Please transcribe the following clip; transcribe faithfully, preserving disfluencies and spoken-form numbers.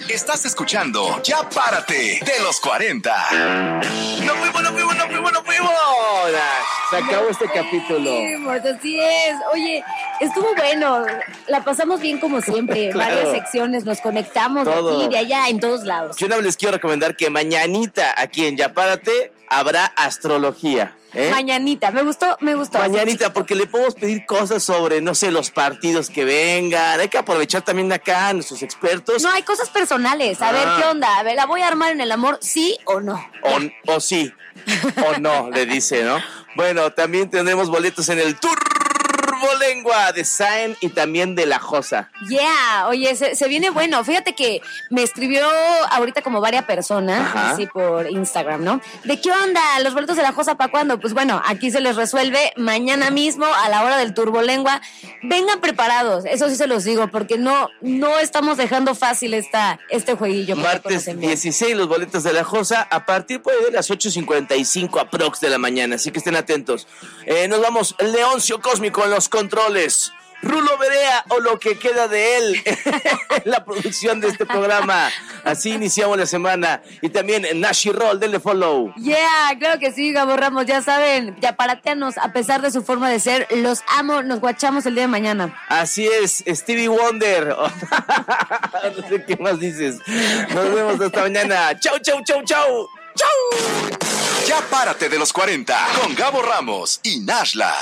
Estás escuchando Ya Párate de los cuarenta. ¡No fuimos, no fuimos, no fuimos, no fuimos! Se acabó este capítulo. Así es. Oye, estuvo bueno. La pasamos bien como siempre. Claro. Varias secciones, nos conectamos Todo. de aquí, de allá, en todos lados. Yo no les quiero recomendar que mañanita aquí en Ya Párate habrá astrología. ¿Eh? Mañanita, me gustó, me gustó. Mañanita, porque le podemos pedir cosas sobre, no sé, los partidos que vengan. Hay que aprovechar también acá a nuestros expertos. No, hay cosas personales. A Ah. ver, ¿qué onda? A ver, ¿la voy a armar en el amor, sí o no? O, o sí, o no, le dice, ¿no? Bueno, también tendremos boletos en el Turbolengua de Zayn y también de La Josa. Yeah, oye, se, se viene bueno. Fíjate que me escribió ahorita como varias personas, Ajá. así por Instagram, ¿no? ¿De qué onda? ¿Los boletos de La Josa para cuándo? Pues bueno, aquí se les resuelve mañana mismo a la hora del Turbolengua. Vengan preparados, eso sí se los digo, porque no, no estamos dejando fácil esta, este jueguillo. Martes dieciséis, los boletos de La Josa, a partir pues, de las ocho cincuenta y cinco aprox de la mañana, así que estén atentos. Eh, nos vamos, Leoncio Cósmico en los controles, Rulo Berea o lo que queda de él en la producción de este programa. Así iniciamos la semana. Y también Nashi Roll, denle follow. Yeah, claro que sí, Gabo Ramos, ya saben, ya parateanos, a pesar de su forma de ser, los amo, nos guachamos el día de mañana. Así es, Stevie Wonder. No sé qué más dices. Nos vemos hasta mañana. Chau, chau, chau, chau. Chau. Ya Párate de los cuarenta con Gabo Ramos y Nashla.